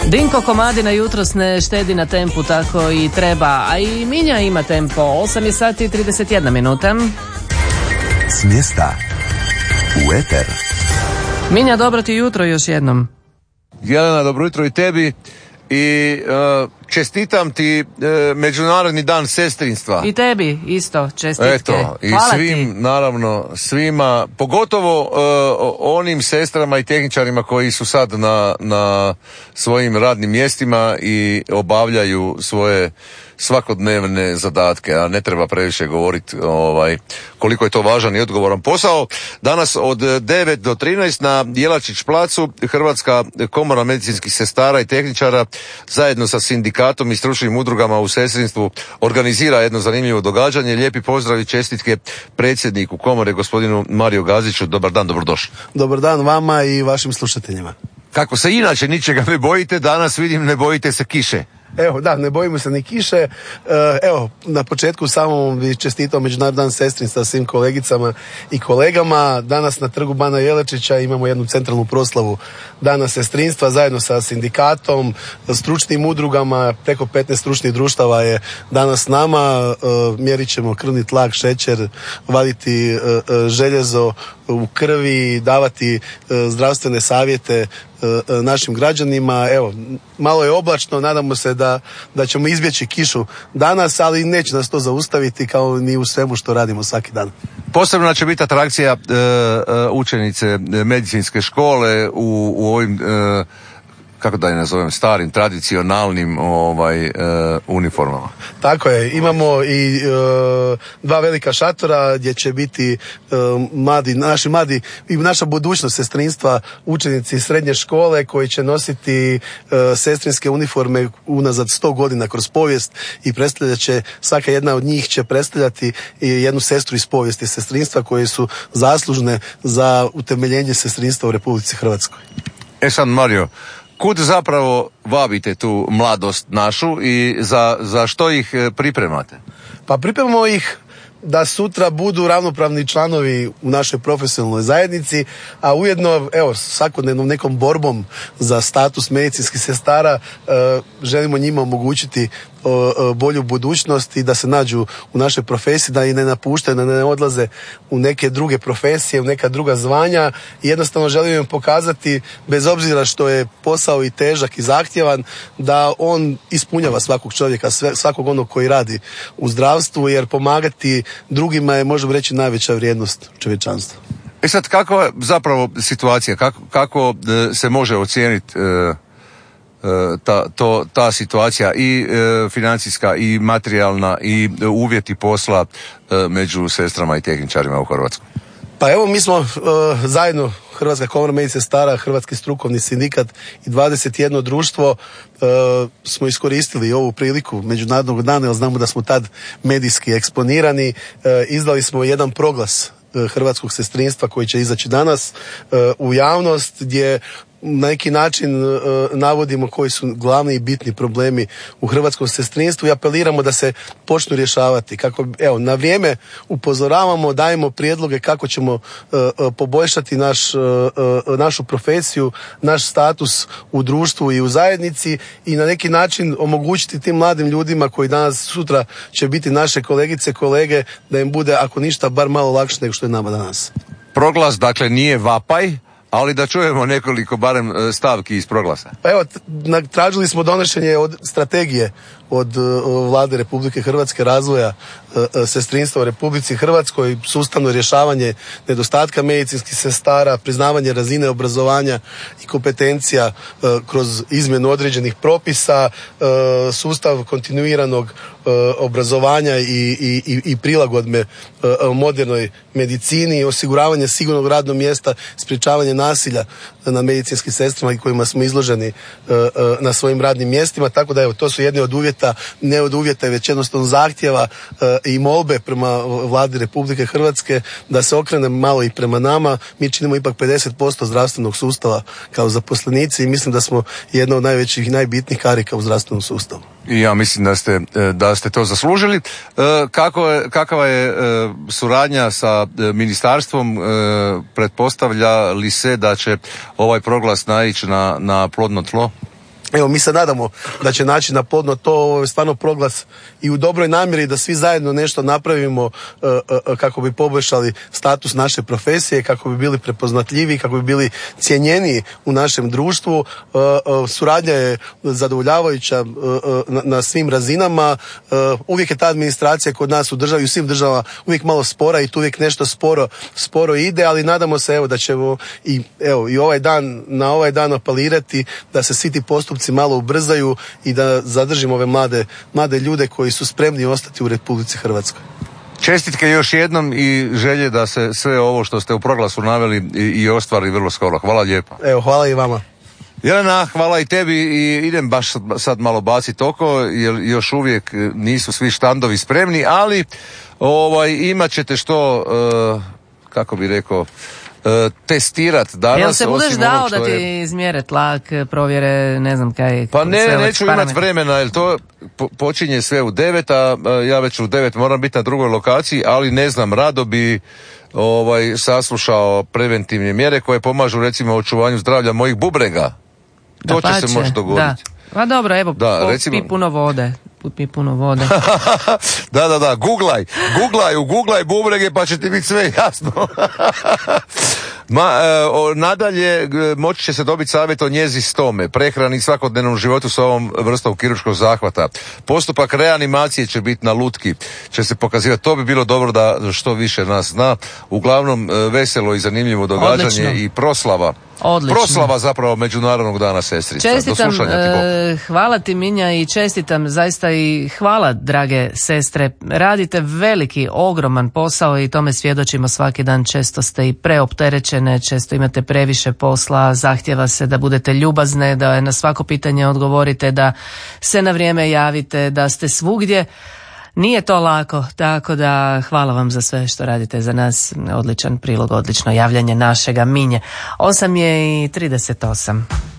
Dinko Komadina jutros ne štedi na tempu, tako i treba, a i Minja ima tempo. 8 sati i 31 minuta. S mjesta u eter. Minja, dobro ti jutro još jednom. Jelena, dobro jutro i tebi. I čestitam ti Međunarodni dan sestrinstva. I tebi isto čestitke. Eto, i hvala svim, ti. naravno, svima, pogotovo onim sestrama i tehničarima koji su sad na svojim radnim mjestima i obavljaju svoje svakodnevne zadatke, a ne treba previše govoriti koliko je to važan i odgovoran posao. Danas od 9 do 13 na Jelačić placu Hrvatska komora medicinskih sestara i tehničara zajedno sa sindikatom i stručnim udrugama u sestrinstvu organizira jedno zanimljivo događanje. Lijepi pozdrav i čestitke predsjedniku komore, gospodinu Mariju Gaziću. Dobar dan, dobrodošli. Dobar dan vama i vašim slušateljima. Kako se inače ničega ne bojite, danas vidim ne bojite se kiše. Evo, da, ne bojimo se ni kiše. Evo, na početku samo bih čestitao Međunarodni dan sestrinstva svim kolegicama i kolegama. Danas na trgu Bana Jelačića imamo jednu centralnu proslavu Dana sestrinstva zajedno sa sindikatom, stručnim udrugama, preko 15 stručnih društava je danas s nama. Mjerit ćemo krvni tlak, šećer, vaditi željezo u krvi, davati zdravstvene savjete našim građanima. Evo, malo je oblačno, nadamo se da ćemo izbjeći kišu danas, ali neće nas to zaustaviti kao ni u svemu što radimo svaki dan. Posebno će biti atrakcija učenice medicinske škole u ovim kako da je nazovem, starim, tradicionalnim uniformama. Tako je, imamo i dva velika šatora gdje će biti naši mladi i naša budućnost sestrinstva, učenici srednje škole koji će nositi sestrinske uniforme unazad 100 godina kroz povijest i predstavljat će, svaka jedna od njih će predstavljati jednu sestru iz povijesti sestrinstva koje su zaslužne za utemeljenje sestrinstva u Republici Hrvatskoj. Sad, Mario, kud zapravo vabite tu mladost našu i za što ih pripremate? Pa pripremamo ih da sutra budu ravnopravni članovi u našoj profesionalnoj zajednici, a ujedno, evo, svakodnevnom nekom borbom za status medicinskih sestara želimo njima omogućiti bolju budućnost i da se nađu u našoj profesiji, da i ne napuštaju, da ne odlaze u neke druge profesije, u neka druga zvanja i jednostavno želimo im pokazati, bez obzira što je posao i težak i zahtjevan, da on ispunjava svakog čovjeka, svakog onog koji radi u zdravstvu, jer pomagati drugima je, možemo reći, najveća vrijednost čovječanstva. Sad, kakva je zapravo situacija, kako se može ocijeniti ta situacija i financijska i materijalna i uvjeti posla među sestrama i tehničarima u Hrvatskoj? Pa evo, mi smo zajedno, Hrvatska komora medicinskih sestara, Hrvatski strukovni sindikat i 21 društvo smo iskoristili ovu priliku Međunarodnog dana, jer znamo da smo tad medijski eksponirani. Izdali smo jedan proglas hrvatskog sestrinstva koji će izaći danas u javnost, gdje na neki način navodimo koji su glavni i bitni problemi u hrvatskom sestrinstvu i apeliramo da se počnu rješavati. Kako, evo, na vrijeme upozoravamo, dajemo prijedloge kako ćemo poboljšati našu profesiju, naš status u društvu i u zajednici i na neki način omogućiti tim mladim ljudima koji danas, sutra će biti naše kolegice, kolege, da im bude, ako ništa, bar malo lakše nego što je nama danas. Proglas, dakle, nije vapaj, ali da čujemo nekoliko barem stavki iz proglasa. Pa evo, tražili smo donošenje od strategije od Vlade Republike Hrvatske, razvoja sestrinstva u Republici Hrvatskoj, sustavno rješavanje nedostatka medicinskih sestara, priznavanje razine obrazovanja i kompetencija kroz izmjenu određenih propisa, sustav kontinuiranog obrazovanja i prilagodbe modernoj medicini, osiguravanje sigurnog radnog mjesta, sprječavanje nasilja na medicinskim sestrama i kojima smo izloženi na svojim radnim mjestima, tako da evo, to su jedni od uvjeta, ne od uvjeta, već jednostavno zahtjeva i molbe prema Vladi Republike Hrvatske da se okrene malo i prema nama. Mi činimo ipak 50% zdravstvenog sustava kao zaposlenici i mislim da smo jedna od najvećih i najbitnijih karika u zdravstvenom sustavu. I ja mislim da ste to zaslužili. Kakva je suradnja sa ministarstvom? Pretpostavlja li se da će ovaj proglas naići na plodno tlo? Evo, mi se nadamo da će naći na plodno to. Ovo je stvarno proglas i u dobroj namjeri da svi zajedno nešto napravimo kako bi poboljšali status naše profesije, kako bi bili prepoznatljivi, kako bi bili cijenjeniji u našem društvu. Suradnja je zadovoljavajuća na svim razinama. Uvijek je ta administracija kod nas u državi, u svim državama, uvijek malo spora i tu uvijek nešto sporo ide, ali nadamo se da ćemo i na ovaj dan apelirati da se svi ti postupci malo ubrzaju i da zadržimo ove mlade ljude koji su spremni ostati u Republici Hrvatskoj. Čestitke još jednom i želje da se sve ovo što ste u proglasu naveli i ostvari vrlo skoro. Hvala lijepo. Evo, hvala i vama. Jelena, hvala i tebi i idem baš sad malo baciti oko jer još uvijek nisu svi štandovi spremni, ali imat ćete što, kako bi rekao, testirati danas. Jel se budeš dao da ti izmjere tlak, provjere, ne znam kaj? Pa neću imati vremena, jer to počinje sve u 9, a ja već u 9 moram biti na drugoj lokaciji, ali ne znam, rado bi saslušao preventivne mjere koje pomažu recimo očuvanju zdravlja mojih bubrega. To će se možda dogoditi. Da. Pa dobro, evo, pi puno vode. Pi puno vode. Da, googlaj bubrege pa će ti biti sve jasno. Nadalje, moći će se dobiti savjet o njezi stome, prehrani i svakodnevnom životu s ovom vrstom kirurškog zahvata. Postupak reanimacije će biti na lutki, će se pokazivati. To bi bilo dobro da što više nas zna. Uglavnom, veselo i zanimljivo događanje. Odlično. I proslava. Odlično. Proslava zapravo Međunarodnog dana sestrica. Čestitam, hvala ti Minja i čestitam zaista i hvala drage sestre. Radite veliki, ogroman posao i tome svjedočimo svaki dan. Često ste i preopterećene, često imate previše posla, zahtjeva se da budete ljubazne, da na svako pitanje odgovorite, da se na vrijeme javite, da ste svugdje. Nije to lako, tako da hvala vam za sve što radite za nas. Odličan prilog, odlično javljanje našega Minje. 8:38.